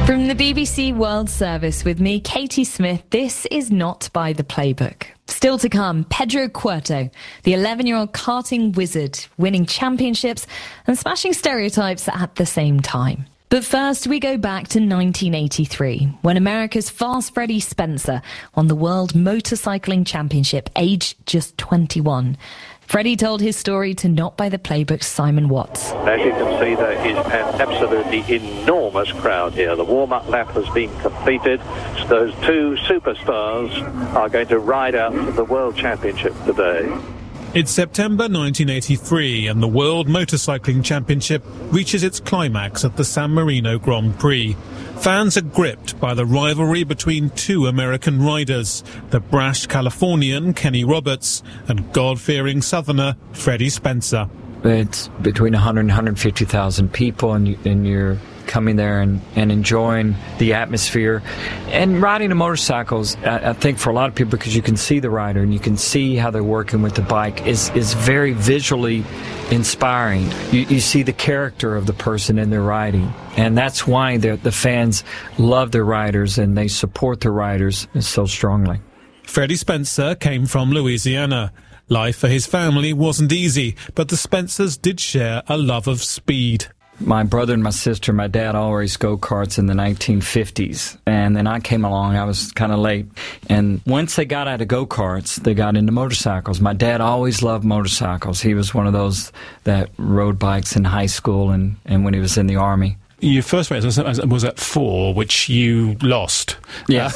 From the BBC World Service with me, Katie Smith, this is not by the playbook. Still to come, Pedro Cuerto, the 11-year-old karting wizard, winning championships and smashing stereotypes at the same time. But first, we go back to 1983, when America's Fast Freddie Spencer won the World Motorcycling Championship, aged just 21. Freddie told his story to Not By The Playbook's Simon Watts. As you can see, there is an absolutely enormous crowd here. The warm-up lap has been completed. Those two superstars are going to ride out to the World Championship today. It's September 1983 and the World Motorcycling Championship reaches its climax at the San Marino Grand Prix. Fans are gripped by the rivalry between two American riders, the brash Californian Kenny Roberts and God-fearing Southerner Freddie Spencer. It's between 100 and 150,000 people, and you're coming there and enjoying the atmosphere. And riding a motorcycle, I think for a lot of people, because you can see the rider and you can see how they're working with the bike, is very visually inspiring. You see the character of the person in their riding. And that's why the fans love their riders and they support their riders so strongly. Freddie Spencer came from Louisiana. Life for his family wasn't easy, but the Spencers did share a love of speed. My brother and my sister, my dad all raced go-karts in the 1950s. And then I came along, I was kind of late. And once they got out of go-karts, they got into motorcycles. My dad always loved motorcycles. He was one of those that rode bikes in high school and when he was in the Army. Your first race was at 4, which you lost. Yeah.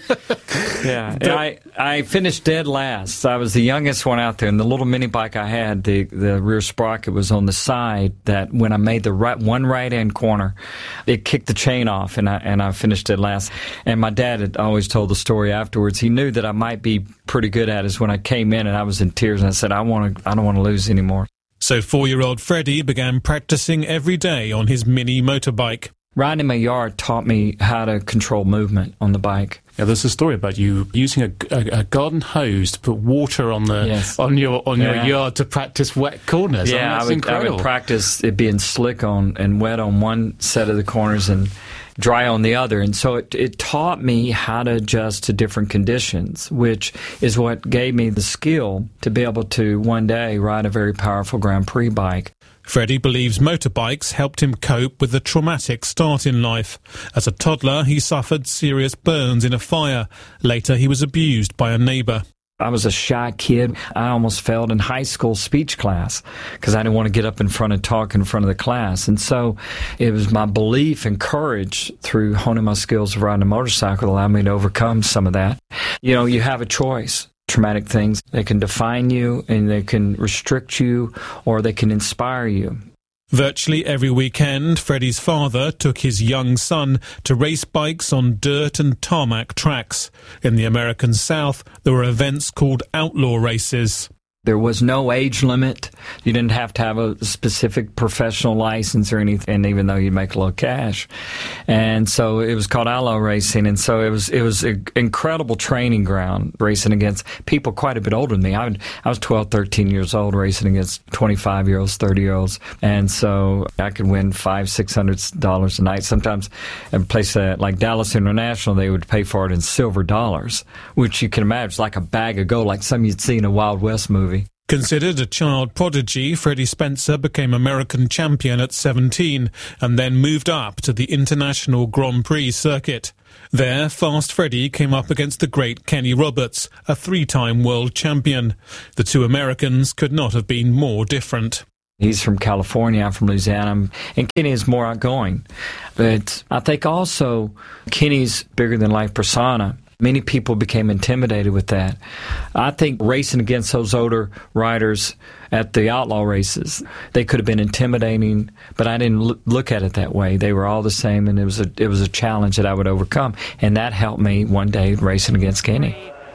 Yeah. I finished dead last. I was the youngest one out there, and the little mini bike I had, the rear sprocket was on the side that when I made the one right-hand corner, it kicked the chain off, and I finished dead last. And my dad had always told the story afterwards. He knew that I might be pretty good at it when I came in, and I was in tears, and I said, I don't want to lose anymore. So 4-year-old Freddie began practicing every day on his mini motorbike. Riding in my yard taught me how to control movement on the bike. Yeah, there's a story about you using a garden hose to put water on your yard to practice wet corners. Yeah, I would practice it being slick and wet on one set of the corners and dry on the other. And so it taught me how to adjust to different conditions, which is what gave me the skill to be able to one day ride a very powerful Grand Prix bike. Freddie believes motorbikes helped him cope with the traumatic start in life. As a toddler, he suffered serious burns in a fire. Later, he was abused by a neighbor. I was a shy kid. I almost failed in high school speech class because I didn't want to get up in front and talk in front of the class. And so it was my belief and courage through honing my skills of riding a motorcycle that allowed me to overcome some of that. You know, you have a choice. Traumatic things, they can define you and they can restrict you or they can inspire you. Virtually every weekend, Freddie's father took his young son to race bikes on dirt and tarmac tracks. In the American South, there were events called outlaw races. There was no age limit. You didn't have to have a specific professional license or anything, even though you'd make a little cash. And so it was called outlaw racing. And so it was an incredible training ground, racing against people quite a bit older than me. I was 12, 13 years old, racing against 25-year-olds, 30-year-olds. And so I could win $500, $600 a night. Sometimes at a place like Dallas International, they would pay for it in silver dollars, which you can imagine is like a bag of gold, like something you'd see in a Wild West movie. Considered a child prodigy, Freddie Spencer became American champion at 17 and then moved up to the International Grand Prix circuit. There, Fast Freddie came up against the great Kenny Roberts, a 3-time world champion. The two Americans could not have been more different. He's from California, I'm from Louisiana, and Kenny is more outgoing. But I think also Kenny's bigger-than-life persona. Many people became intimidated with that. I think racing against those older riders at the outlaw races, they could have been intimidating, but I didn't look at it that way. They were all the same, and it was a challenge that I would overcome, and that helped me one day racing against Kenny.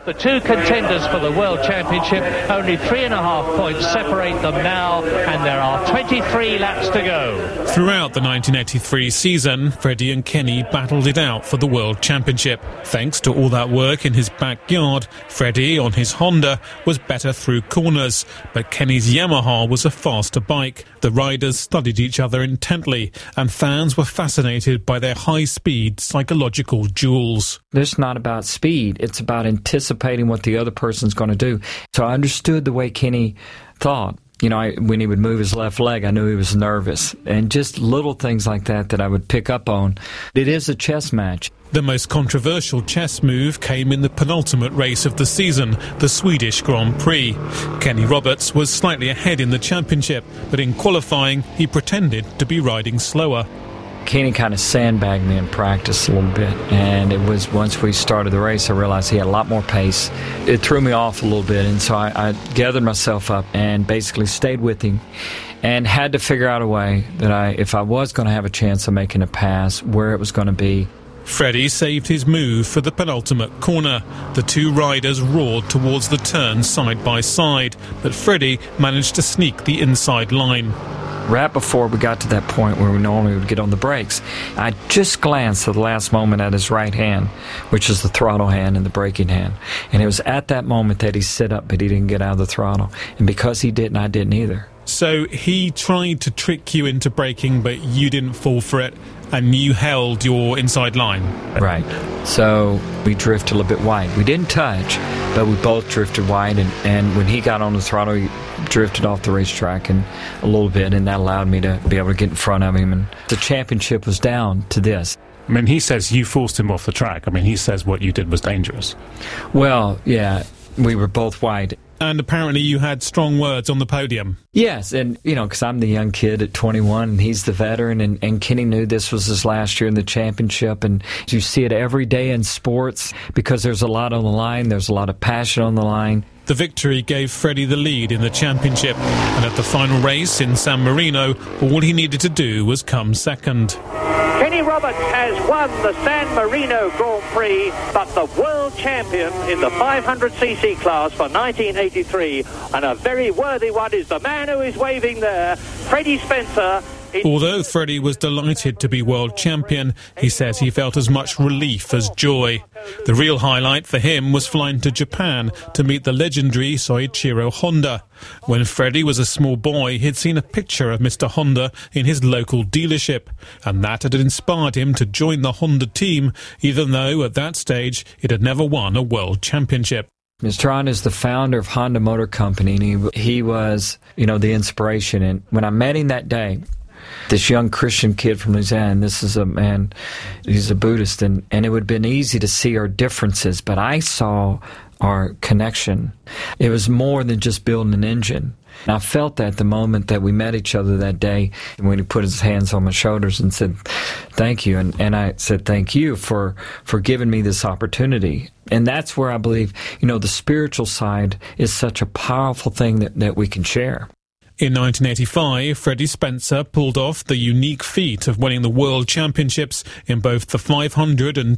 The two contenders for the World Championship, only 3.5 points separate them now, and there are 23 laps to go. Throughout the 1983 season, Freddie and Kenny battled it out for the World Championship. Thanks to all that work in his backyard, Freddie, on his Honda, was better through corners, but Kenny's Yamaha was a faster bike. The riders studied each other intently, and fans were fascinated by their high-speed psychological duels. It's not about speed, it's about anticipating what the other person's going to do. So I understood the way Kenny thought. You know, when he would move his left leg, I knew he was nervous. And just little things like that I would pick up on. It is a chess match. The most controversial chess move came in the penultimate race of the season, the Swedish Grand Prix. Kenny Roberts was slightly ahead in the championship, but in qualifying, he pretended to be riding slower. Kenny kind of sandbagged me in practice a little bit, and it was once we started the race I realized he had a lot more pace. It threw me off a little bit, and so I gathered myself up and basically stayed with him and had to figure out a way that if I was going to have a chance of making a pass, where it was going to be. Freddie saved his move for the penultimate corner. The two riders roared towards the turn side by side, but Freddie managed to sneak the inside line. Right before we got to that point where we normally would get on the brakes, I just glanced at the last moment at his right hand, which is the throttle hand and the braking hand. And it was at that moment that he sit up, but he didn't get out of the throttle. And because he didn't, I didn't either. So he tried to trick you into braking, but you didn't fall for it, and you held your inside line. Right. So we drifted a little bit wide. We didn't touch, but we both drifted wide, and when he got on the throttle, he drifted off the racetrack and a little bit, and that allowed me to be able to get in front of him. And the championship was down to this. I mean, he says you forced him off the track. I mean, he says what you did was dangerous. Well, yeah, we were both wide. And apparently you had strong words on the podium. Yes, and, you know, because I'm the young kid at 21, and he's the veteran, and Kenny knew this was his last year in the championship, and you see it every day in sports because there's a lot on the line, there's a lot of passion on the line. The victory gave Freddie the lead in the championship, and at the final race in San Marino, all he needed to do was come second. Kenny Roberts has won the San Marino Grand Prix, but the world champion in the 500cc class for 1983, and a very worthy one, is the man who is waving there, Freddie Spencer. Although Freddie was delighted to be world champion, he says he felt as much relief as joy. The real highlight for him was flying to Japan to meet the legendary Soichiro Honda. When Freddie was a small boy, he'd seen a picture of Mr. Honda in his local dealership, and that had inspired him to join the Honda team, even though at that stage it had never won a world championship. Mr. Honda is the founder of Honda Motor Company, and he was, you know, the inspiration. And when I met him that day, this young Christian kid from Louisiana, and this is a man, he's a Buddhist, and it would have been easy to see our differences, but I saw our connection. It was more than just building an engine. And I felt that the moment that we met each other that day, when he put his hands on my shoulders and said, thank you. And I said, thank you for giving me this opportunity. And that's where I believe, you know, the spiritual side is such a powerful thing that we can share. In 1985, Freddie Spencer pulled off the unique feat of winning the World Championships in both the 500 and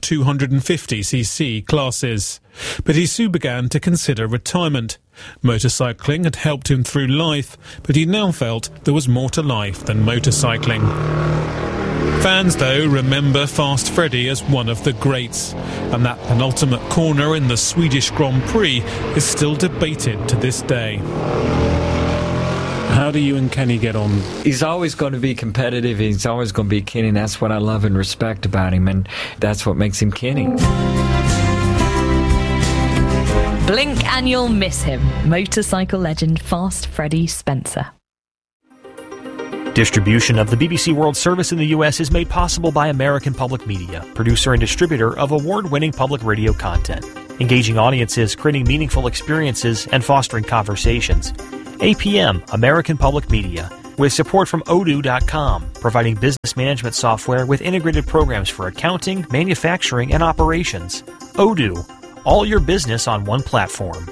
250cc classes. But he soon began to consider retirement. Motorcycling had helped him through life, but he now felt there was more to life than motorcycling. Fans, though, remember Fast Freddie as one of the greats, and that penultimate corner in the Swedish Grand Prix is still debated to this day. How do you and Kenny get on? He's always going to be competitive. He's always going to be Kenny. And that's what I love and respect about him. And that's what makes him Kenny. Blink and you'll miss him. Motorcycle legend Fast Freddie Spencer. Distribution of the BBC World Service in the U.S. is made possible by American Public Media, producer and distributor of award-winning public radio content, engaging audiences, creating meaningful experiences, and fostering conversations. APM, American Public Media, with support from Odoo.com, providing business management software with integrated programs for accounting, manufacturing, and operations. Odoo, all your business on one platform.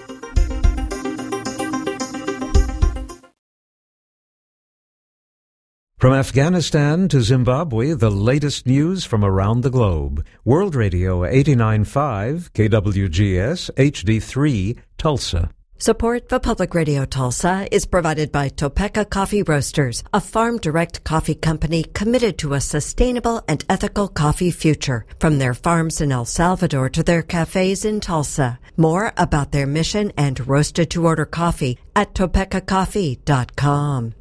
From Afghanistan to Zimbabwe, the latest news from around the globe. World Radio 89.5, KWGS, HD3, Tulsa. Support for Public Radio Tulsa is provided by Topeka Coffee Roasters, a farm-direct coffee company committed to a sustainable and ethical coffee future. From their farms in El Salvador to their cafes in Tulsa. More about their mission and roasted-to-order coffee at topekacoffee.com.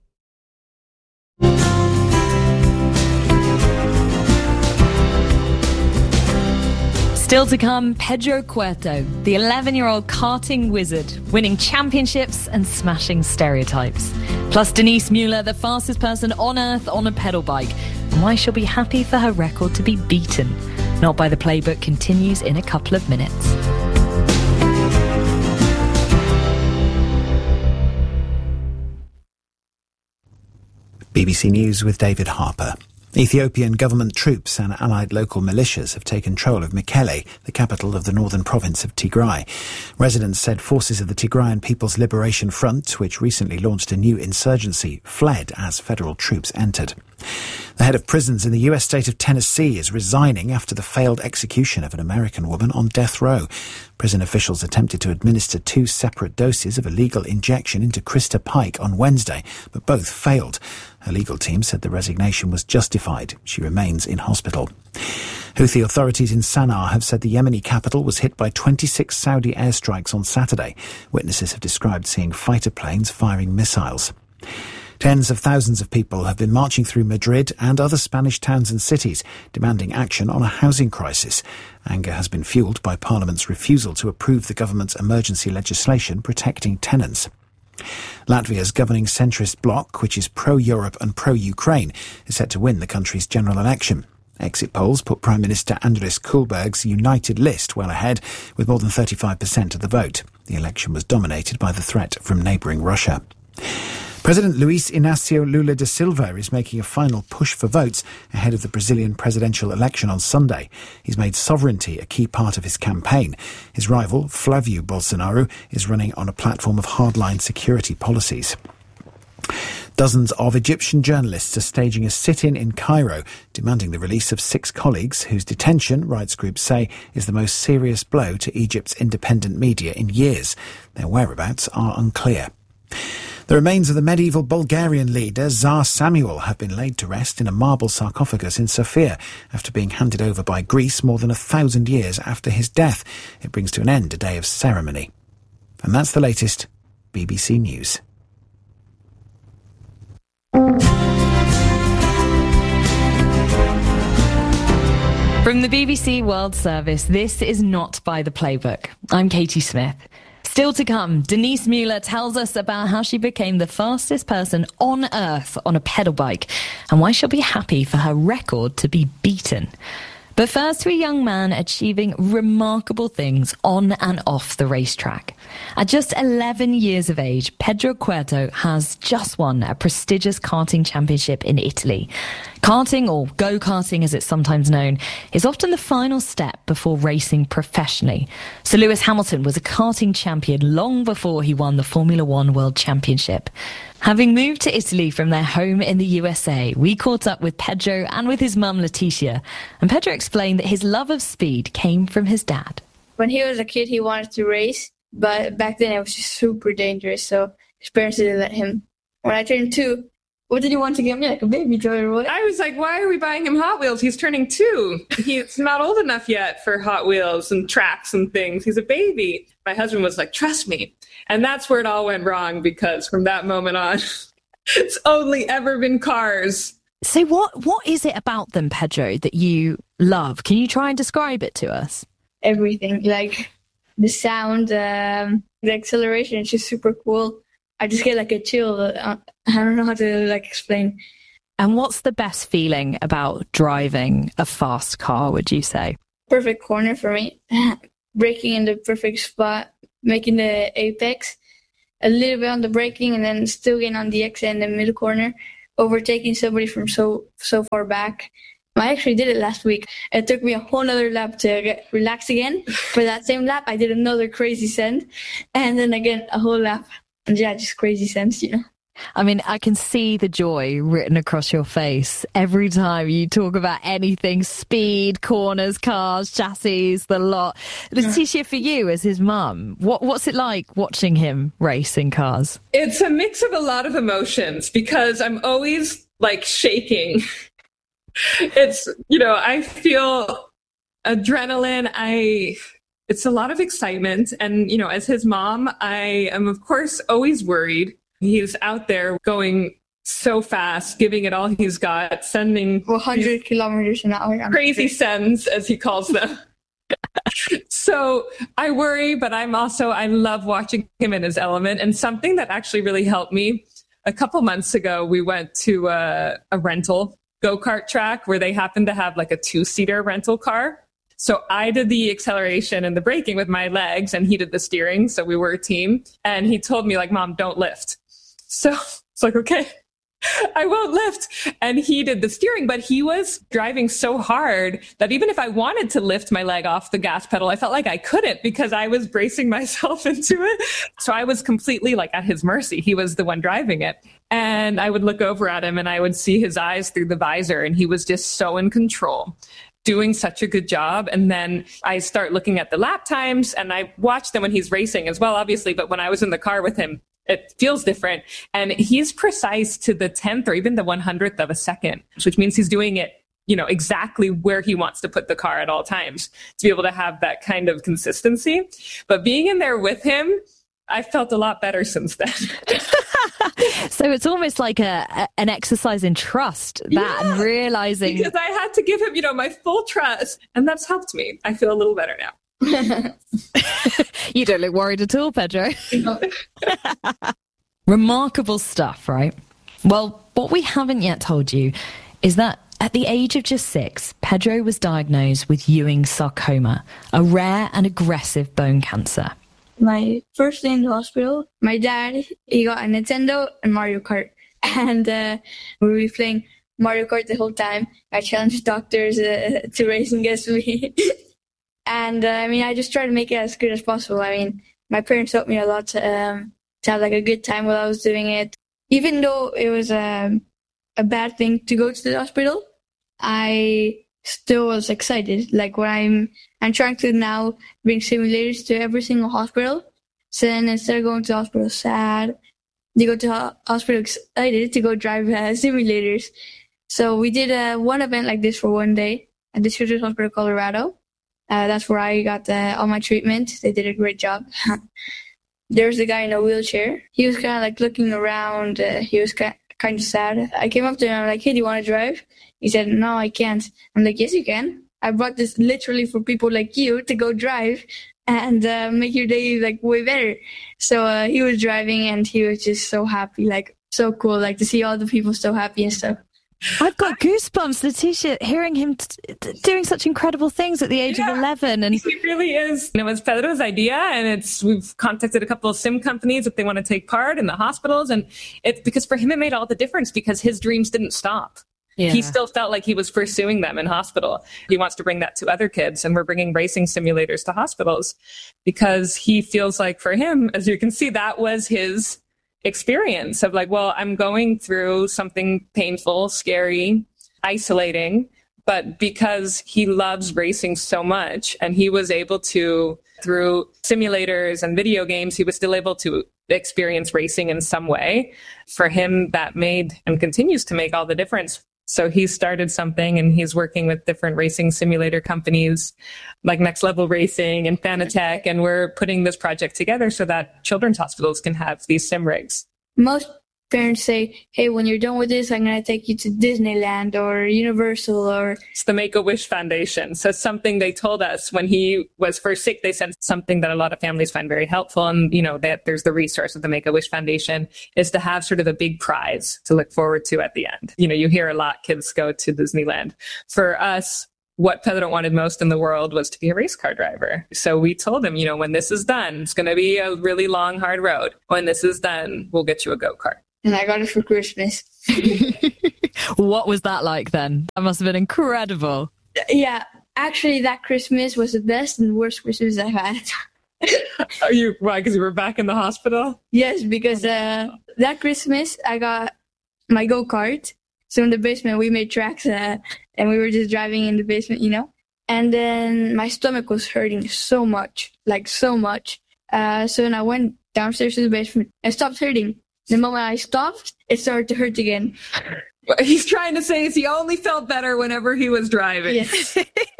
Still to come, Pedro Cuerto, the 11-year-old karting wizard, winning championships and smashing stereotypes. Plus Denise Mueller, the fastest person on Earth on a pedal bike, and why she'll be happy for her record to be beaten. Not by the Playbook continues in a couple of minutes. BBC News with David Harper. Ethiopian government troops and allied local militias have taken control of Mekelle, the capital of the northern province of Tigray. Residents said forces of the Tigrayan People's Liberation Front, which recently launched a new insurgency, fled as federal troops entered. The head of prisons in the U.S. state of Tennessee is resigning after the failed execution of an American woman on death row. Prison officials attempted to administer 2 separate doses of a lethal injection into Krista Pike on Wednesday, but both failed. Her legal team said the resignation was justified. She remains in hospital. Houthi authorities in Sana'a have said the Yemeni capital was hit by 26 Saudi airstrikes on Saturday. Witnesses have described seeing fighter planes firing missiles. Tens of thousands of people have been marching through Madrid and other Spanish towns and cities, demanding action on a housing crisis. Anger has been fuelled by Parliament's refusal to approve the government's emergency legislation protecting tenants. Latvia's governing centrist bloc, which is pro-Europe and pro-Ukraine, is set to win the country's general election. Exit polls put Prime Minister Andris Kulberg's United List well ahead, with more than 35% of the vote. The election was dominated by the threat from neighbouring Russia. President Luiz Inácio Lula da Silva is making a final push for votes ahead of the Brazilian presidential election on Sunday. He's made sovereignty a key part of his campaign. His rival, Flávio Bolsonaro, is running on a platform of hardline security policies. Dozens of Egyptian journalists are staging a sit-in in Cairo, demanding the release of 6 colleagues whose detention, rights groups say, is the most serious blow to Egypt's independent media in years. Their whereabouts are unclear. The remains of the medieval Bulgarian leader Tsar Samuel have been laid to rest in a marble sarcophagus in Sofia after being handed over by Greece more than 1,000 years after his death. It brings to an end a day of ceremony. And that's the latest BBC News. From the BBC World Service, this is Not by the Playbook. I'm Katie Smith. Still to come, Denise Mueller tells us about how she became the fastest person on Earth on a pedal bike and why she'll be happy for her record to be beaten. But first, to a young man achieving remarkable things on and off the racetrack. At just 11 years of age, Pedro Cuerto has just won a prestigious karting championship in Italy. Karting, or go-karting as it's sometimes known, is often the final step before racing professionally. Sir Lewis Hamilton was a karting champion long before he won the Formula One World Championship. Having moved to Italy from their home in the USA, we caught up with Pedro and with his mum Leticia, and Pedro explained that his love of speed came from his dad. When he was a kid, he wanted to race, but back then it was just super dangerous, so his parents didn't let him. When I turned 2, what did you want to get me, like a baby toy or what? I was like, why are we buying him Hot Wheels? He's turning 2. He's not old enough yet for Hot Wheels and tracks and things. He's a baby. My husband was like, trust me. And that's where it all went wrong, because from that moment on, it's only ever been cars. So what is it about them, Pedro, that you love? Can you try and describe it to us? Everything, like the sound, the acceleration, it's just super cool. I just get like a chill. I don't know how to explain. And what's the best feeling about driving a fast car, would you say? Perfect corner for me. Braking in the perfect spot, making the apex, a little bit on the braking, and then still getting on the exit in the middle corner, overtaking somebody from so far back. I actually did it last week. It took me a whole other lap to relax again. For that same lap, I did another crazy send, and then again a whole lap. And yeah, just crazy sends, you know. I mean, I can see the joy written across your face every time you talk about anything, speed, corners, cars, chassis, the lot. Letitia, for you as his mum, what's it like watching him race in cars? It's a mix of a lot of emotions because I'm always like shaking. It's, I feel adrenaline. It's a lot of excitement. And, as his mom, I am, of course, always worried. He's out there going so fast, giving it all he's got, sending 100 kilometers an hour. Crazy sends, as he calls them. So I worry, but I love watching him in his element. And something that actually really helped me, a couple months ago, we went to a rental go-kart track where they happened to have like a 2-seater rental car. So I did the acceleration and the braking with my legs and he did the steering. So we were a team. And he told me, like, Mom, don't lift. So it's like, okay, I won't lift. And he did the steering, but he was driving so hard that even if I wanted to lift my leg off the gas pedal, I felt like I couldn't because I was bracing myself into it. So I was completely like at his mercy. He was the one driving it. And I would look over at him and I would see his eyes through the visor and he was just so in control, doing such a good job. And then I start looking at the lap times and I watch them when he's racing as well, obviously. But when I was in the car with him, it feels different. And he's precise to the 10th or even the 100th of a second, which means he's doing it, exactly where he wants to put the car at all times to be able to have that kind of consistency. But being in there with him, I felt a lot better since then. So it's almost like an exercise in trust, and realizing. Because I had to give him, my full trust. And that's helped me. I feel a little better now. You don't look worried at all, Pedro. Remarkable stuff, right? Well, what we haven't yet told you is that at the age of just 6, Pedro was diagnosed with Ewing sarcoma, a rare and aggressive bone cancer. My first day in the hospital, my dad, he got a Nintendo and Mario Kart. And we were playing Mario Kart the whole time. I challenged doctors to race against me. And I just tried to make it as good as possible. My parents helped me a lot to have like a good time while I was doing it. Even though it was a bad thing to go to the hospital, I still was excited. Like when I'm trying to now bring simulators to every single hospital. So then instead of going to the hospital sad, you go to the hospital excited to go drive simulators. So we did one event like this for one day at the Children's Hospital, Colorado. That's where I got all my treatment. They did a great job. There was a guy in a wheelchair. He was kind of like looking around. He was kind of sad. I came up to him and I'm like, hey, do you want to drive? He said, no, I can't. I'm like, yes, you can. I brought this literally for people like you to go drive and make your day like way better. So he was driving and he was just so happy, like so cool, like to see all the people so happy and stuff. I've got goosebumps, Letitia, hearing him doing such incredible things at the age of 11. And he really is. It was Pedro's idea, and we've contacted a couple of sim companies if they want to take part in the hospitals. And it's because for him, it made all the difference because his dreams didn't stop. Yeah. He still felt like he was pursuing them in hospital. He wants to bring that to other kids, and we're bringing racing simulators to hospitals because he feels like for him, as you can see, that was his experience of like, well, I'm going through something painful, scary, isolating, but because he loves racing so much and he was able to, through simulators and video games, he was still able to experience racing in some way. For him, that made and continues to make all the difference. So he started something and he's working with different racing simulator companies like Next Level Racing and Fanatec. And we're putting this project together so that children's hospitals can have these sim rigs. Most parents say, hey, when you're done with this, I'm going to take you to Disneyland or Universal or... It's the Make-A-Wish Foundation. So something they told us when he was first sick, they said something that a lot of families find very helpful. And, that there's the resource of the Make-A-Wish Foundation is to have sort of a big prize to look forward to at the end. You hear a lot kids go to Disneyland. For us, what Pedro wanted most in the world was to be a race car driver. So we told him, when this is done, it's going to be a really long, hard road. When this is done, we'll get you a go-kart. And I got it for Christmas. What was that like then? That must have been incredible. Yeah, actually that Christmas was the best and worst Christmas I've had. Why? Because you were back in the hospital? Yes, because that Christmas I got my go-kart. So in the basement we made tracks and we were just driving in the basement, And then my stomach was hurting so much. So then I went downstairs to the basement and stopped hurting. The moment I stopped, it started to hurt again. What he's trying to say is he only felt better whenever he was driving. Yes.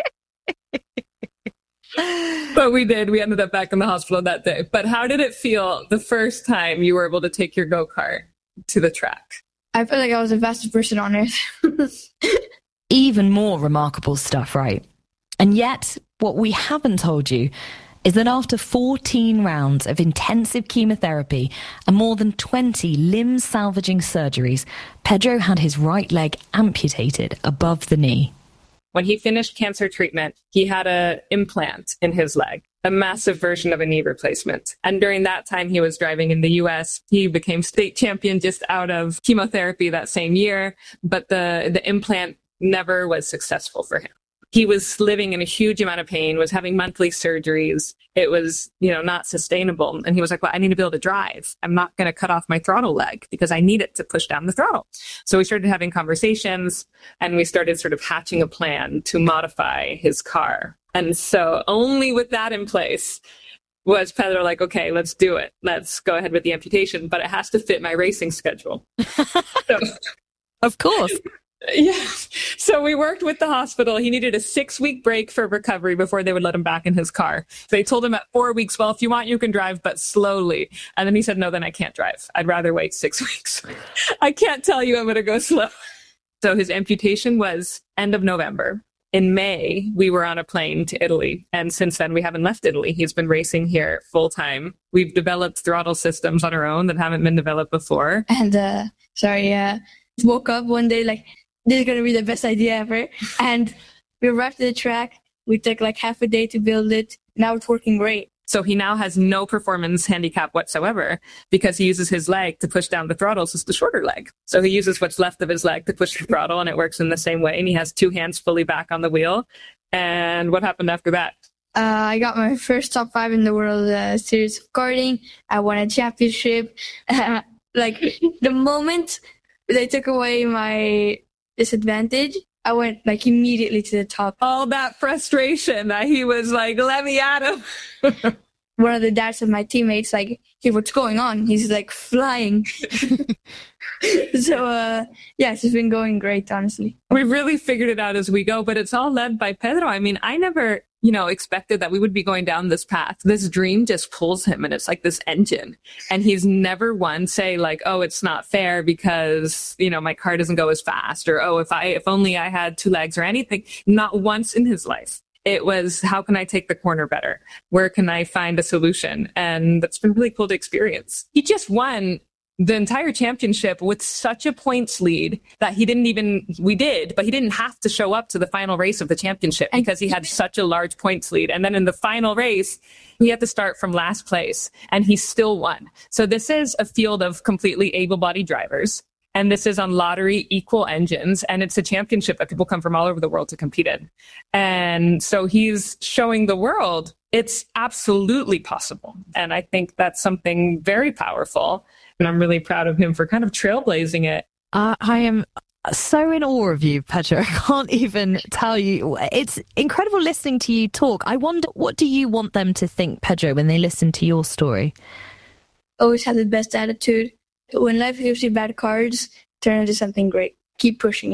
But we ended up back in the hospital that day. But how did it feel the first time you were able to take your go-kart to the track? I felt like I was the fastest person on earth. Even more remarkable stuff, right? And yet, what we haven't told you is that after 14 rounds of intensive chemotherapy and more than 20 limb-salvaging surgeries, Pedro had his right leg amputated above the knee. When he finished cancer treatment, he had an implant in his leg, a massive version of a knee replacement. And during that time, he was driving in the U.S. He became state champion just out of chemotherapy that same year, but the implant never was successful for him. He was living in a huge amount of pain, was having monthly surgeries. It was, not sustainable. And he was like, well, I need to be able to drive. I'm not going to cut off my throttle leg because I need it to push down the throttle. So we started having conversations and we started sort of hatching a plan to modify his car. And so only with that in place was Pedro like, okay, let's do it. Let's go ahead with the amputation, but it has to fit my racing schedule. So, of course. Yeah. So we worked with the hospital. He needed a 6-week break for recovery before they would let him back in his car. They told him at 4 weeks, well, if you want, you can drive, but slowly. And then he said, no, then I can't drive. I'd rather wait 6 weeks. I can't tell you I'm going to go slow. So his amputation was end of November. In May, we were on a plane to Italy. And since then, we haven't left Italy. He's been racing here full time. We've developed throttle systems on our own that haven't been developed before. And, woke up one day like, this is going to be the best idea ever. And we arrived at the track. We took like half a day to build it. Now it's working great. So he now has no performance handicap whatsoever because he uses his leg to push down the throttle. So it's the shorter leg. So he uses what's left of his leg to push the throttle and it works in the same way. And he has 2 hands fully back on the wheel. And what happened after that? I got my first top 5 in the World Series of Karting. I won a championship. The moment they took away my disadvantage, I went immediately to the top. All that frustration that he was like, let me at him. One of the dads of my teammates hey, what's going on? He's flying. So it's just been going great, honestly. We really figured it out as we go, but it's all led by Pedro. I mean, I never expected that we would be going down this path. This dream just pulls him and it's like this engine. And he's never once say oh, it's not fair because, my car doesn't go as fast or, oh, if only I had 2 legs or anything. Not once in his life. It was, how can I take the corner better? Where can I find a solution? And that's been really cool to experience. He just won the entire championship with such a points lead that we did, but he didn't have to show up to the final race of the championship because he had such a large points lead. And then in the final race, he had to start from last place and he still won. So this is a field of completely able-bodied drivers. And this is on lottery equal engines. And it's a championship that people come from all over the world to compete in. And so he's showing the world it's absolutely possible. And I think that's something very powerful. And I'm really proud of him for kind of trailblazing it. I am so in awe of you, Pedro. I can't even tell you. It's incredible listening to you talk. I wonder, what do you want them to think, Pedro, when they listen to your story? Always have the best attitude. When life gives you bad cards, turn into something great. Keep pushing,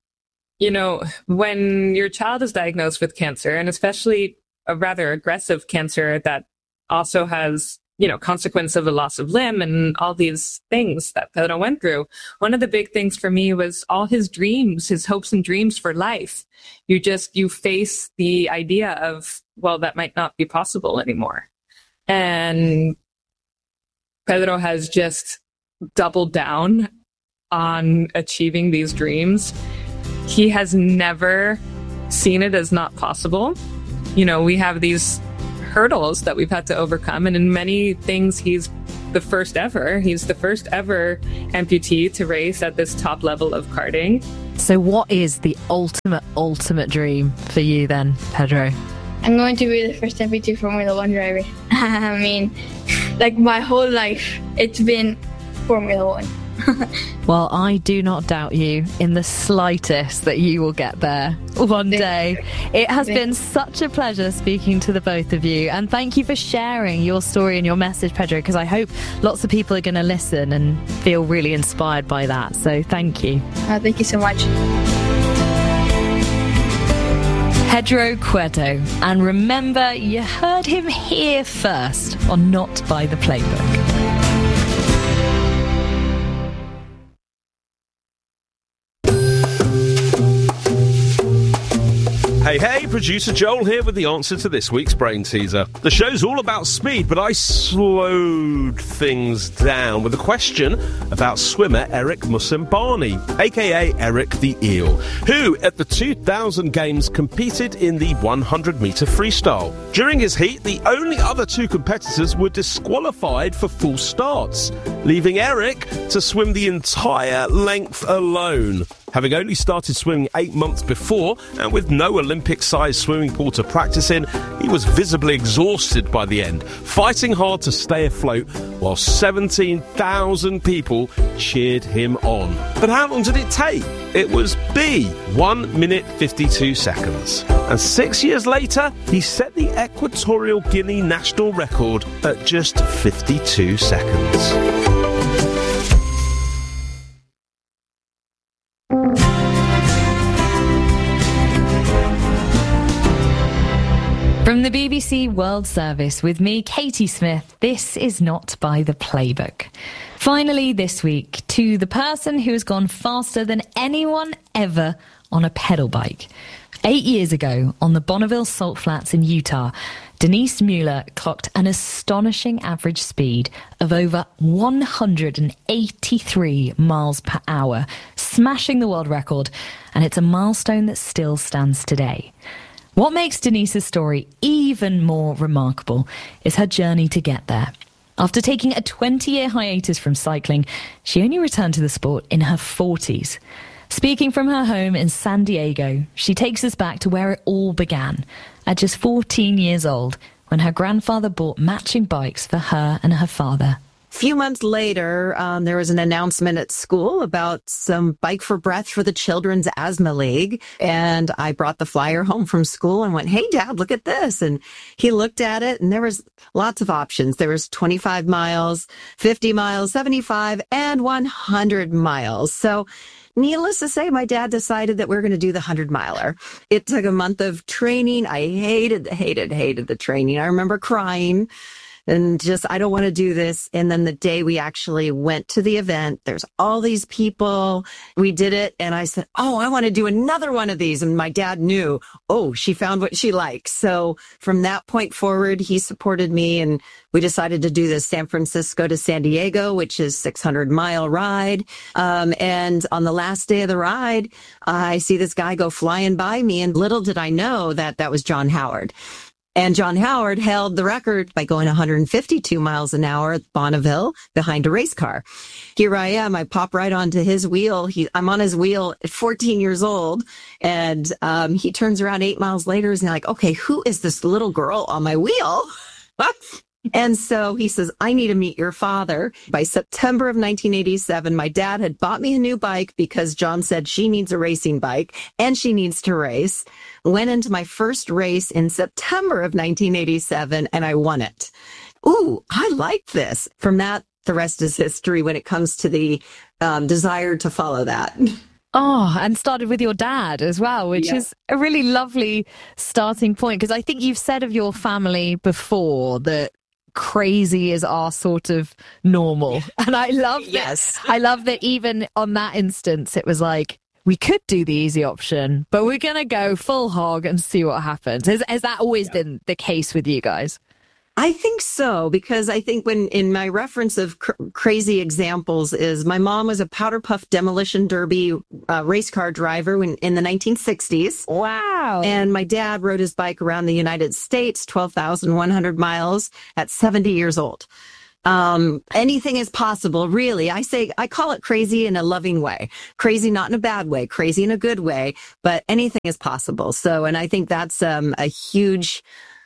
when your child is diagnosed with cancer, and especially a rather aggressive cancer that also has, consequence of a loss of limb and all these things that Pedro went through. One of the big things for me was all his dreams, his hopes and dreams for life. You face the idea of, well, that might not be possible anymore. And Pedro has just doubled down on achieving these dreams. He has never seen it as not possible. We have these hurdles that we've had to overcome, and in many things he's the first ever. He's the first ever amputee to race at this top level of karting. So what is the ultimate dream for you then, Pedro? I'm going to be the first amputee Formula 1 driver. I mean, like my whole life, it's been Formula One. Well, I do not doubt you in the slightest that you will get there one day. It has been such a pleasure speaking to the both of you, and thank you for sharing your story and your message, Pedro, because I hope lots of people are going to listen and feel really inspired by that. So thank you. Thank you so much. Pedro Cueto. And remember, you heard him here first on Not by the Playbook. Hey, producer Joel here with the answer to this week's brain teaser. The show's all about speed, but I slowed things down with a question about swimmer Eric Musambani, aka Eric the Eel, who at the 2000 Games competed in the 100-metre freestyle. During his heat, the only other two competitors were disqualified for full starts, leaving Eric to swim the entire length alone. Having only started swimming 8 months before, and with no Olympic-sized swimming pool to practice in, he was visibly exhausted by the end, fighting hard to stay afloat while 17,000 people cheered him on. But how long did it take? It was B, 1 minute 52 seconds. And 6 years later, he set the Equatorial Guinea national record at just 52 seconds. From the BBC World Service with me, Katie Smith, this is Not by the Playbook. Finally this week, to the person who has gone faster than anyone ever on a pedal bike. 8 years ago, on the Bonneville Salt Flats in Utah, Denise Mueller clocked an astonishing average speed of over 183 miles per hour, smashing the world record, and it's a milestone that still stands today. What makes Denise's story even more remarkable is her journey to get there. After taking a 20-year hiatus from cycling, she only returned to the sport in her 40s. Speaking from her home in San Diego, she takes us back to where it all began, at just 14 years old, when her grandfather bought matching bikes for her and her father. A few months later, there was an announcement at school about some Bike for Breath for the Children's Asthma League. And I brought the flyer home from school and went, "Hey, Dad, look at this." And he looked at it, and there was lots of options. There was 25 miles, 50 miles, 75, and 100 miles. So needless to say, my dad decided that we're going to do the 100-miler. It took a month of training. I hated the training. I remember crying. And just, I don't want to do this. And then the day we actually went to the event, there's all these people. We did it. And I said, "Oh, I want to do another one of these." And my dad knew, she found what she likes. So from that point forward, he supported me. And we decided to do this San Francisco to San Diego, which is 600-mile ride. And on the last day of the ride, I see this guy go flying by me. And little did I know that that was John Howard. And John Howard held the record by going 152 miles an hour at Bonneville behind a race car. Here I am. I pop right onto his wheel. I'm on his wheel at 14 years old. And he turns around 8 miles later and he's like, "Okay, who is this little girl on my wheel?" And so he says, "I need to meet your father." By September of 1987, my dad had bought me a new bike because John said she needs a racing bike and she needs to race. Went into my first race in September of 1987 and I won it. Ooh, I like this. From that, the rest is history when it comes to the desire to follow that. Oh, and started with your dad as well, which is a really lovely starting point. Because I think you've said of your family before that crazy is our sort of normal. And I love that. Yes. I love that even on that instance, it was like, we could do the easy option, but we're going to go full hog and see what happens. Has that always been the case with you guys? I think so, because I think when in my reference of crazy examples is my mom was a powder puff demolition derby race car driver in the 1960s. Wow. And my dad rode his bike around the United States, 12,100 miles at 70 years old. Anything is possible, really. I call it crazy in a loving way. Crazy, not in a bad way, crazy in a good way, but anything is possible. So, and I think that's a huge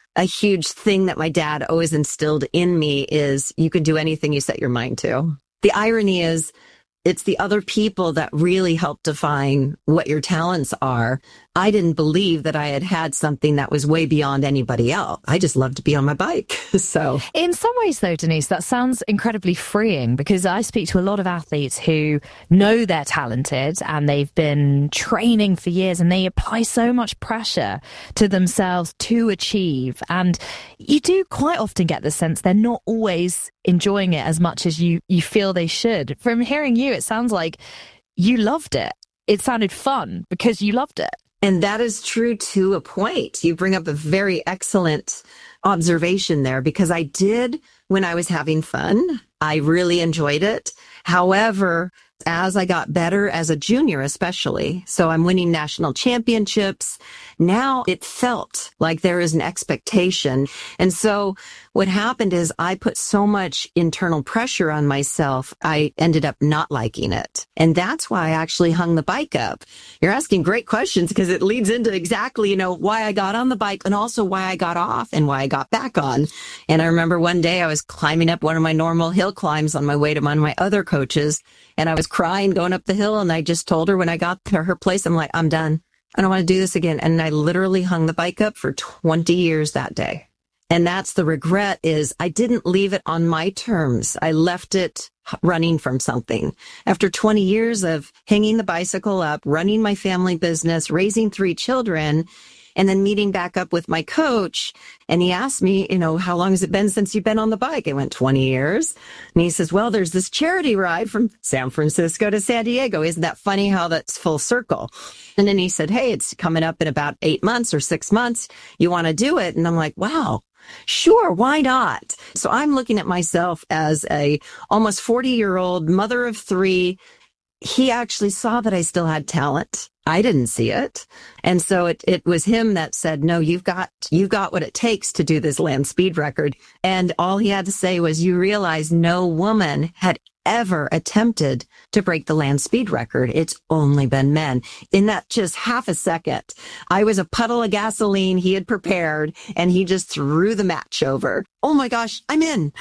a huge thing that my dad always instilled in me is you can do anything you set your mind to. The irony is it's the other people that really help define what your talents are. I didn't believe that I had something that was way beyond anybody else. I just love to be on my bike. So in some ways, though, Denise, that sounds incredibly freeing, because I speak to a lot of athletes who know they're talented and they've been training for years and they apply so much pressure to themselves to achieve. And you do quite often get the sense they're not always enjoying it as much as you feel they should. From hearing you, it sounds like you loved it. It sounded fun because you loved it. And that is true to a point. You bring up a very excellent observation there, because I did when I was having fun. I really enjoyed it. However, as I got better as a junior, especially, so I'm winning national championships, now it felt like there is an expectation. And so what happened is I put so much internal pressure on myself, I ended up not liking it. And that's why I actually hung the bike up. You're asking great questions, because it leads into exactly, why I got on the bike and also why I got off and why I got back on. And I remember one day I was climbing up one of my normal hill climbs on my way to one of my other coaches, and I was crying going up the hill, and I just told her when I got to her place, I'm like, I'm done. I don't want to do this again. And I literally hung the bike up for 20 years that day. And that's the regret, is I didn't leave it on my terms. I left it running from something. After 20 years of hanging the bicycle up, running my family business, raising 3 children, and then meeting back up with my coach. And he asked me, how long has it been since you've been on the bike? I went 20 years. And he says, well, there's this charity ride from San Francisco to San Diego. Isn't that funny how that's full circle? And then he said, hey, it's coming up in about 8 months or 6 months. You want to do it? And I'm like, wow, sure, why not? So I'm looking at myself as a almost 40-year-old mother of 3. He actually saw that I still had talent. I didn't see it. And so it was him that said, no, you've got what it takes to do this land speed record. And all he had to say was, you realize no woman had ever attempted to break the land speed record. It's only been men. In that just half a second, I was a puddle of gasoline he had prepared, and he just threw the match over. Oh my gosh, I'm in.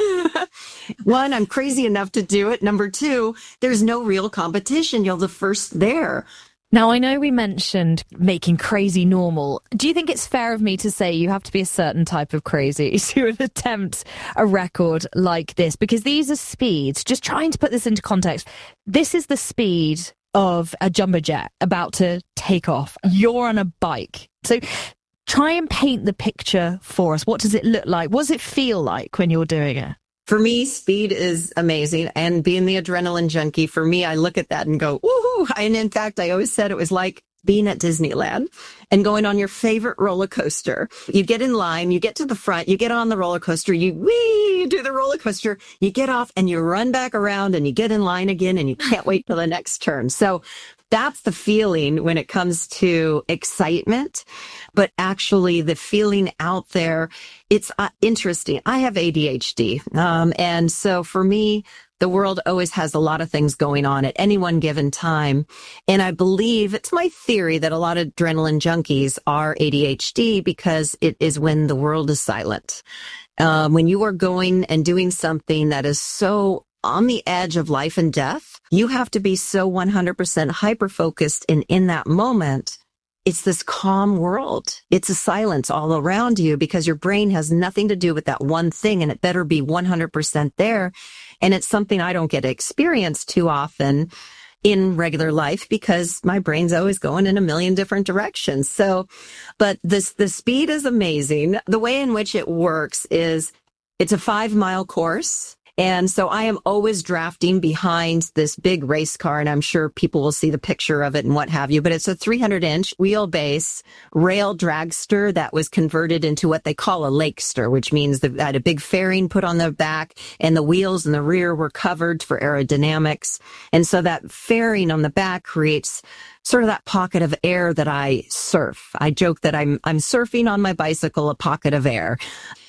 1, I'm crazy enough to do it. Number 2, there's no real competition. You're the first there. Now, I know we mentioned making crazy normal. Do you think it's fair of me to say you have to be a certain type of crazy to attempt a record like this? Because these are speeds. Just trying to put this into context. This is the speed of a jumbo jet about to take off. You're on a bike. So try and paint the picture for us. What does it look like? What does it feel like when you're doing it? For me, speed is amazing. And being the adrenaline junkie, for me, I look at that and go, woohoo. And in fact, I always said it was like being at Disneyland and going on your favorite roller coaster. You get in line, you get to the front, you get on the roller coaster, you do the roller coaster, you get off and you run back around and you get in line again and you can't wait for the next turn. So that's the feeling when it comes to excitement, but actually the feeling out there, it's interesting. I have ADHD. And so for me, the world always has a lot of things going on at any one given time. And I believe, it's my theory, that a lot of adrenaline junkies are ADHD because it is when the world is silent. When you are going and doing something that is so on the edge of life and death, you have to be so 100% hyper-focused. And in that moment, it's this calm world. It's a silence all around you because your brain has nothing to do with that one thing, and it better be 100% there. And it's something I don't get to experience too often in regular life because my brain's always going in a million different directions. So, but the speed is amazing. The way in which it works is it's a 5-mile course. And so I am always drafting behind this big race car, and I'm sure people will see the picture of it and what have you, but it's a 300-inch wheelbase rail dragster that was converted into what they call a lakester, which means that had a big fairing put on the back, and the wheels in the rear were covered for aerodynamics. And so that fairing on the back creates sort of that pocket of air that I surf. I joke that I'm surfing on my bicycle, a pocket of air.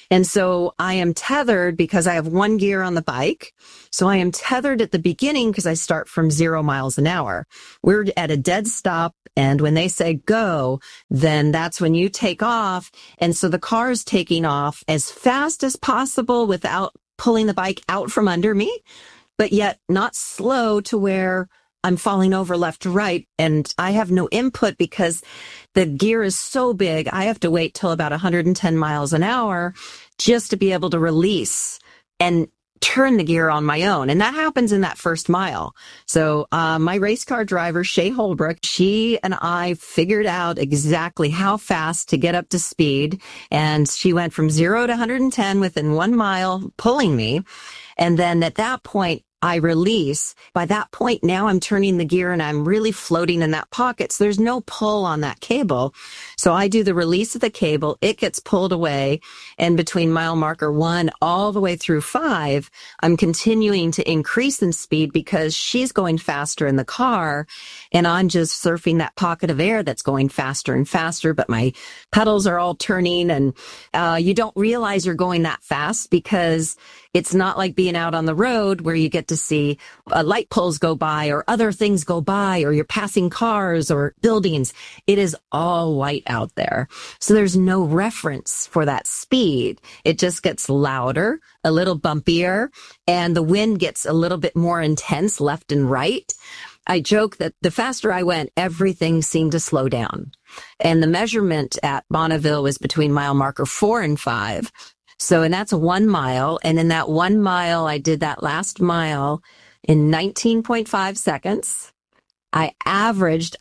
And so I am tethered because I have one gear on the bike. So I am tethered at the beginning because I start from 0 miles an hour. We're at a dead stop. And when they say go, then that's when you take off. And so the car is taking off as fast as possible without pulling the bike out from under me, but yet not slow to where I'm falling over left to right. And I have no input because the gear is so big. I have to wait till about 110 miles an hour just to be able to release and turn the gear on my own. And that happens in that first mile. So my race car driver, Shay Holbrook, she and I figured out exactly how fast to get up to speed. And she went from 0 to 110 within 1 mile, pulling me. And then at that point, I release. By that point, now I'm turning the gear and I'm really floating in that pocket. So there's no pull on that cable. So I do the release of the cable. It gets pulled away. And between mile marker 1 all the way through 5, I'm continuing to increase in speed because she's going faster in the car. And I'm just surfing that pocket of air that's going faster and faster. But my pedals are all turning and you don't realize you're going that fast because it's not like being out on the road where you get to see light poles go by or other things go by or you're passing cars or buildings. It is all white out there. So there's no reference for that speed. It just gets louder, a little bumpier, and the wind gets a little bit more intense left and right. I joke that the faster I went, everything seemed to slow down. And the measurement at Bonneville was between mile marker 4 and 5. So, and that's 1 mile. And in that 1 mile, I did that last mile in 19.5 seconds. I averaged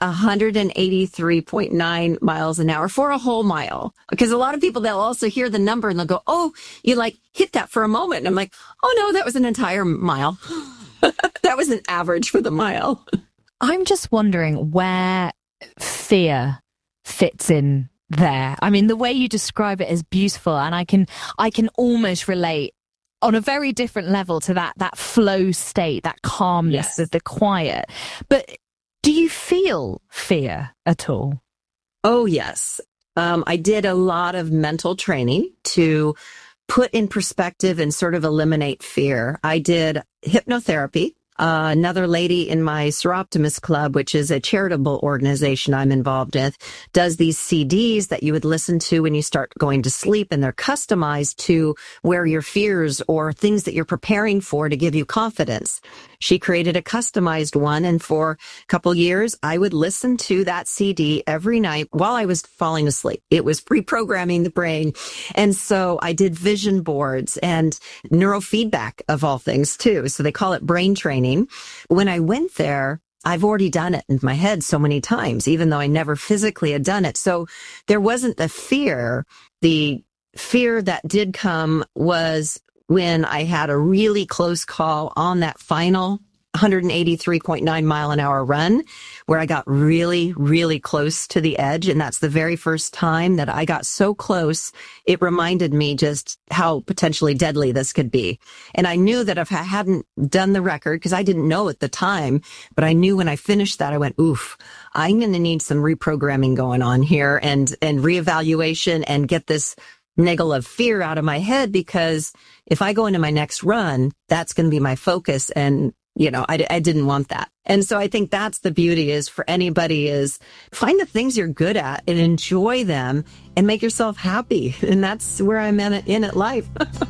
183.9 miles an hour for a whole mile. Because a lot of people, they'll also hear the number and they'll go, oh, you like hit that for a moment. And I'm like, oh no, that was an entire mile. That was an average for the mile. I'm just wondering where fear fits in there. I mean, the way you describe it is beautiful, and I can almost relate on a very different level to that flow state, that calmness, Yes. the quiet. But do you feel fear at all? Oh, yes. I did a lot of mental training to put in perspective and sort of eliminate fear. I did hypnotherapy. Another lady in my Seroptimus Club, which is a charitable organization I'm involved with, does these CDs that you would listen to when you start going to sleep, and they're customized to where your fears or things that you're preparing for to give you confidence. She created a customized one, and for a couple years, I would listen to that CD every night while I was falling asleep. It was reprogramming the brain. And so I did vision boards and neurofeedback of all things too. So they call it brain training. When I went there, I've already done it in my head so many times, even though I never physically had done it. So there wasn't the fear. The fear that did come was when I had a really close call on that final 183.9 mile an hour run where I got really, really close to the edge. And that's the very first time that I got so close. It reminded me just how potentially deadly this could be. And I knew that if I hadn't done the record, because I didn't know at the time, but I knew when I finished that, I went, oof, I'm going to need some reprogramming going on here and reevaluation and get this niggle of fear out of my head, because if I go into my next run, that's going to be my focus. And you know, I didn't want that. And so I think that's the beauty is for anybody is find the things you're good at and enjoy them and make yourself happy. And that's where I'm in at life.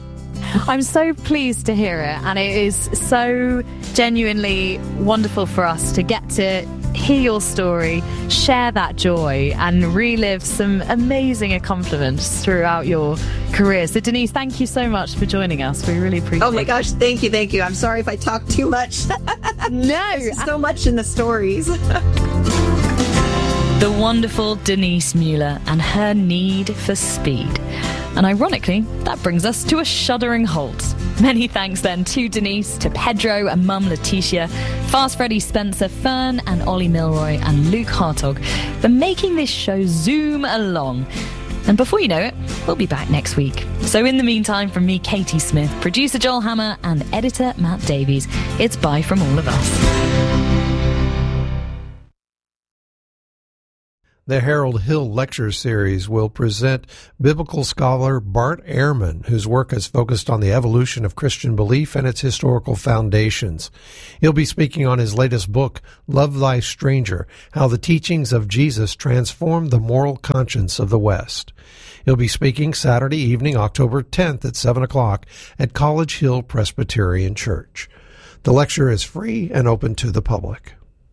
I'm so pleased to hear it. And it is so genuinely wonderful for us to get to hear your story, share that joy, and relive some amazing accomplishments throughout your career. So, Denise, thank you so much for joining us. We really appreciate it. Oh, my gosh. Thank you. Thank you. I'm sorry if I talk too much. No. So much in the stories. The wonderful Denise Mueller and her need for speed. And ironically, that brings us to a shuddering halt. Many thanks then to Denise, to Pedro and Mum Letitia, Fast Freddy Spencer, Fern and Ollie Milroy and Luke Hartog for making this show zoom along. And before you know it, we'll be back next week. So in the meantime, from me, Katie Smith, producer Joel Hammer and editor Matt Davies, it's bye from all of us. The Harold Hill Lecture Series will present biblical scholar Bart Ehrman, whose work has focused on the evolution of Christian belief and its historical foundations. He'll be speaking on his latest book, Love Thy Stranger, How the Teachings of Jesus Transformed the Moral Conscience of the West. He'll be speaking Saturday evening, October 10th at 7 o'clock at College Hill Presbyterian Church. The lecture is free and open to the public.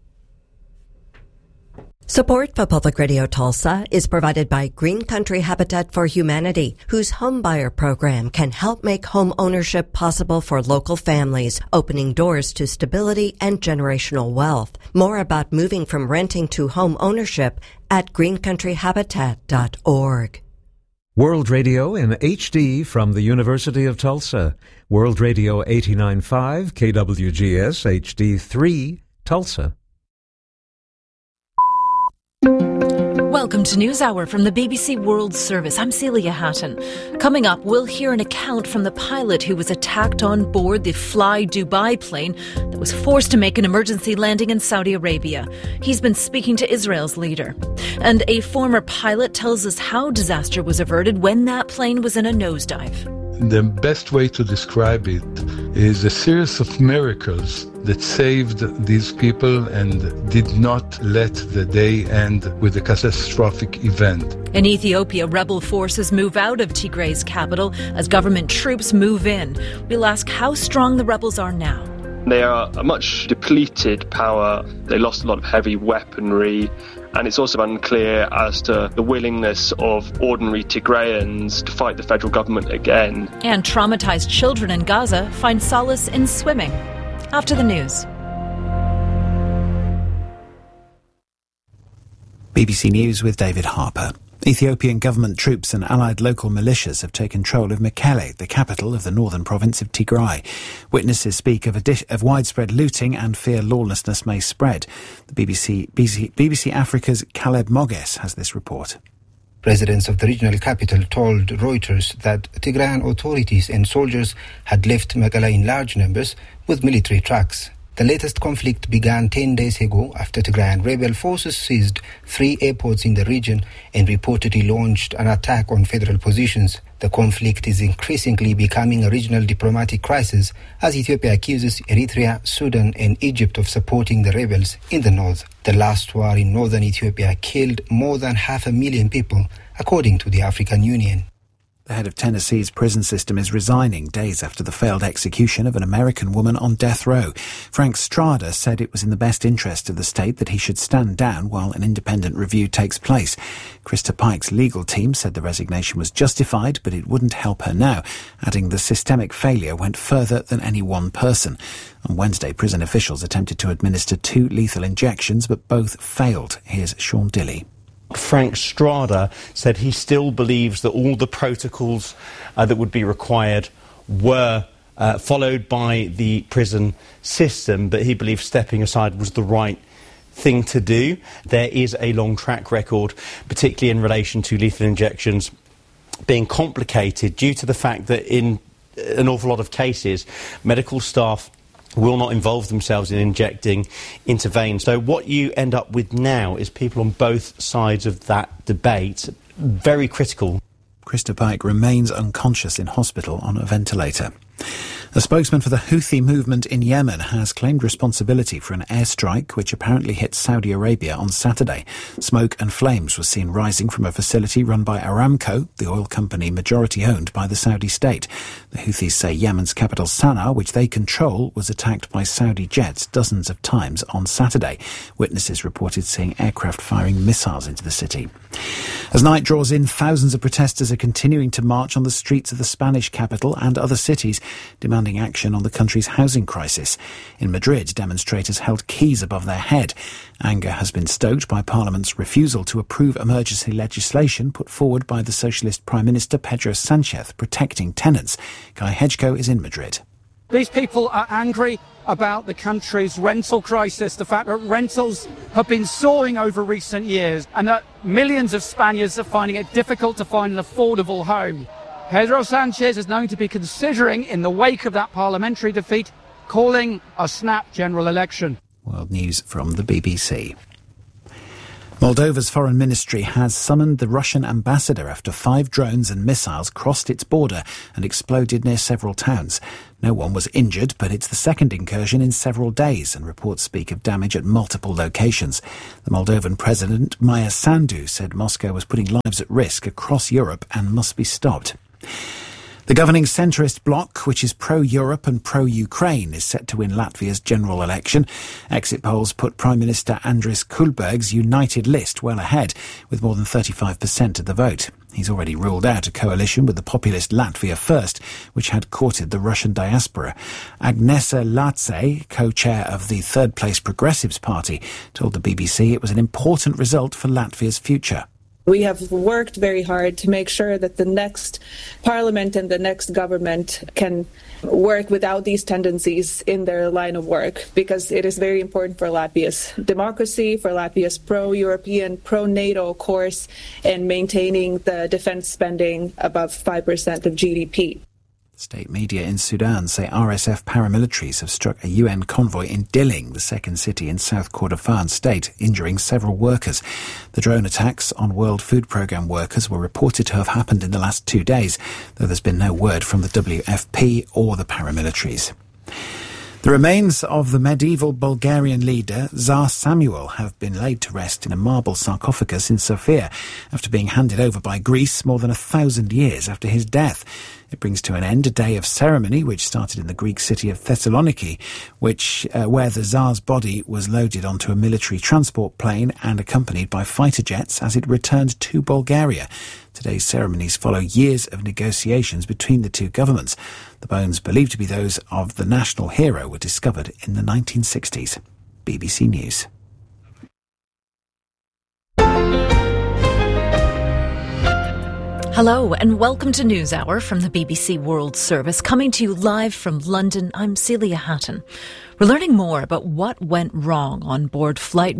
Support for Public Radio Tulsa is provided by Green Country Habitat for Humanity, whose homebuyer program can help make home ownership possible for local families, opening doors to stability and generational wealth. More about moving from renting to home ownership at greencountryhabitat.org. World Radio in HD from the University of Tulsa. World Radio 89.5 KWGS HD3 Tulsa. Welcome to NewsHour from the BBC World Service. I'm Celia Hatton. Coming up, we'll hear an account from the pilot who was attacked on board the Fly Dubai plane that was forced to make an emergency landing in Saudi Arabia. He's been speaking to Israel's leader. And a former pilot tells us how disaster was averted when that plane was in a nosedive. The best way to describe it is a series of miracles that saved these people and did not let the day end with a catastrophic event. In Ethiopia, rebel forces move out of Tigray's capital as government troops move in. We'll ask how strong the rebels are now. They are a much depleted power. They lost a lot of heavy weaponry. And it's also unclear as to the willingness of ordinary Tigrayans to fight the federal government again. And traumatized children in Gaza find solace in swimming. After the news. BBC News with David Harper. Ethiopian government troops and allied local militias have taken control of Mekelle, the capital of the northern province of Tigray. Witnesses speak of widespread looting and fear lawlessness may spread. The BBC Africa's Caleb Moges has this report. Residents of the regional capital told Reuters that Tigrayan authorities and soldiers had left Mekelle in large numbers with military trucks. The latest conflict began 10 days ago after Tigrayan rebel forces seized 3 airports in the region and reportedly launched an attack on federal positions. The conflict is increasingly becoming a regional diplomatic crisis as Ethiopia accuses Eritrea, Sudan and Egypt of supporting the rebels in the north. The last war in northern Ethiopia killed more than 500,000 people, according to the African Union. The head of Tennessee's prison system is resigning days after the failed execution of an American woman on death row. Frank Strada said it was in the best interest of the state that he should stand down while an independent review takes place. Krista Pike's legal team said the resignation was justified, but it wouldn't help her now, adding the systemic failure went further than any one person. On Wednesday, prison officials attempted to administer 2 lethal injections, but both failed. Here's Sean Dilley. Frank Strada said he still believes that all the protocols that would be required were followed by the prison system, but he believes stepping aside was the right thing to do. There is a long track record, particularly in relation to lethal injections, being complicated due to the fact that in an awful lot of cases, medical staff will not involve themselves in injecting into veins. So what you end up with now is people on both sides of that debate, very critical. Krista Pike remains unconscious in hospital on a ventilator. A spokesman for the Houthi movement in Yemen has claimed responsibility for an airstrike which apparently hit Saudi Arabia on Saturday. Smoke and flames were seen rising from a facility run by Aramco, the oil company majority owned by the Saudi state. The Houthis say Yemen's capital Sana'a, which they control, was attacked by Saudi jets dozens of times on Saturday. Witnesses reported seeing aircraft firing missiles into the city. As night draws in, thousands of protesters are continuing to march on the streets of the Spanish capital and other cities, demanding action on the country's housing crisis. In Madrid, demonstrators held keys above their head. Anger has been stoked by Parliament's refusal to approve emergency legislation put forward by the Socialist Prime Minister Pedro Sanchez protecting tenants. Guy Hedgecoe is in Madrid. These people are angry about the country's rental crisis, the fact that rentals have been soaring over recent years and that millions of Spaniards are finding it difficult to find an affordable home. Pedro Sanchez is known to be considering, in the wake of that parliamentary defeat, calling a snap general election. World News from the BBC. Moldova's foreign ministry has summoned the Russian ambassador after 5 drones and missiles crossed its border and exploded near several towns. No one was injured, but it's the second incursion in several days, and reports speak of damage at multiple locations. The Moldovan president, Maia Sandu, said Moscow was putting lives at risk across Europe and must be stopped. The governing centrist bloc, which is pro-Europe and pro-Ukraine, is set to win Latvia's general election. Exit polls put Prime Minister Andris Kulberg's united list well ahead, with more than 35% of the vote. He's already ruled out a coalition with the populist Latvia First, which had courted the Russian diaspora. Agnesa Lace, co-chair of the third-place Progressives Party, told the BBC it was an important result for Latvia's future. We have worked very hard to make sure that the next parliament and the next government can work without these tendencies in their line of work, because it is very important for Latvia's democracy, for Latvia's pro-European, pro-NATO course, and maintaining the defense spending above 5% of GDP. State media in Sudan say RSF paramilitaries have struck a UN convoy in Dilling, the second city in South Kordofan state, injuring several workers. The drone attacks on World Food Programme workers were reported to have happened in the last 2 days, though there's been no word from the WFP or the paramilitaries. The remains of the medieval Bulgarian leader Tsar Samuel have been laid to rest in a marble sarcophagus in Sofia after being handed over by Greece more than 1,000 years after his death. It brings to an end a day of ceremony which started in the Greek city of Thessaloniki, where the Tsar's body was loaded onto a military transport plane and accompanied by fighter jets as it returned to Bulgaria. Today's ceremonies follow years of negotiations between the two governments. The bones, believed to be those of the national hero, were discovered in the 1960s. BBC News. Hello and welcome to NewsHour from the BBC World Service, coming to you live from London. I'm Celia Hatton. We're learning more about what went wrong on board Flight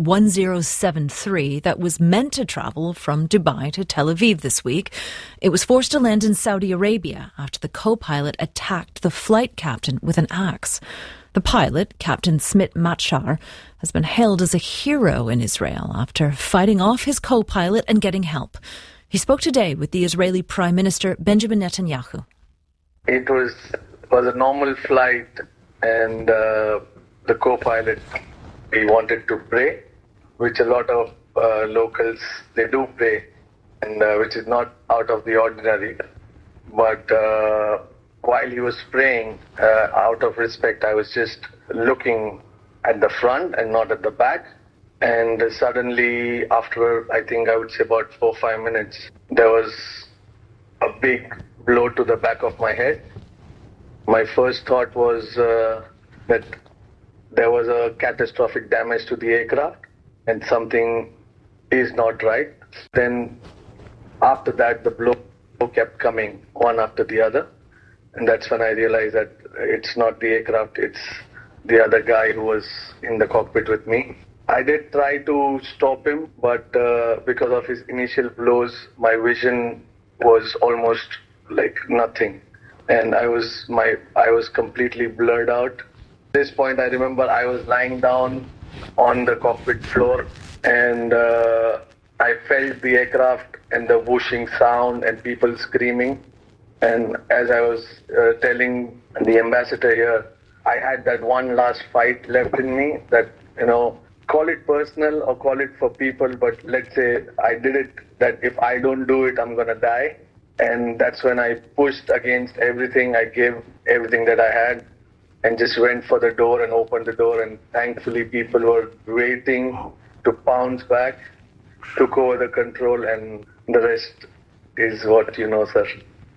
1073 that was meant to travel from Dubai to Tel Aviv this week. It was forced to land in Saudi Arabia after the co-pilot attacked the flight captain with an axe. The pilot, Captain Smit Machar, has been hailed as a hero in Israel after fighting off his co-pilot and getting help. He spoke today with the Israeli Prime Minister Benjamin Netanyahu. It was a normal flight, and the co-pilot, he wanted to pray, which a lot of locals, they do pray, and which is not out of the ordinary. But while he was praying, out of respect, I was just looking at the front and not at the back. And suddenly, after I would say about 4 or 5 minutes, there was a big blow to the back of my head. My first thought was that there was a catastrophic damage to the aircraft and something is not right. Then after that, the blow kept coming one after the other. And that's when I realized that it's not the aircraft, it's the other guy who was in the cockpit with me. I did try to stop him, but because of his initial blows, my vision was almost like nothing. And I was completely blurred out. At this point, I remember I was lying down on the cockpit floor, and I felt the aircraft and the whooshing sound and people screaming. And as I was telling the ambassador here, I had that one last fight left in me that, call it personal or call it for people, but let's say I did it, that if I don't do it, I'm going to die. And that's when I pushed against everything. I gave everything that I had and just went for the door and opened the door. And thankfully, people were waiting to pounce back, took over the control, and the rest is what you know, sir.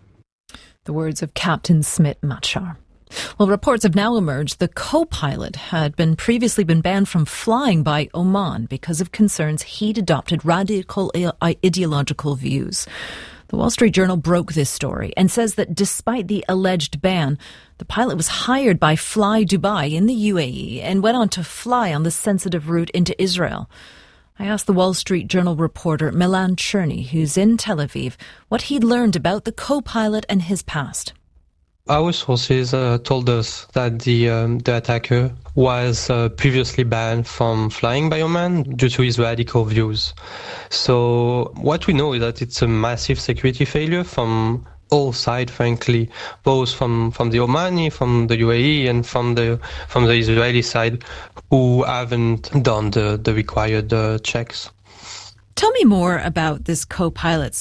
The words of Captain Smit Machar. Well, reports have now emerged the co-pilot had previously been banned from flying by Oman because of concerns he'd adopted radical ideological views. The Wall Street Journal broke this story and says that despite the alleged ban, the pilot was hired by Fly Dubai in the UAE and went on to fly on the sensitive route into Israel. I asked the Wall Street Journal reporter Milan Cherny, who's in Tel Aviv, what he'd learned about the co-pilot and his past. Our sources told us that the attacker was previously banned from flying by Oman due to his radical views. So what we know is that it's a massive security failure from all sides, frankly, both from the Omani, from the UAE, and from the Israeli side, who haven't done the required checks. Tell me more about this co-pilot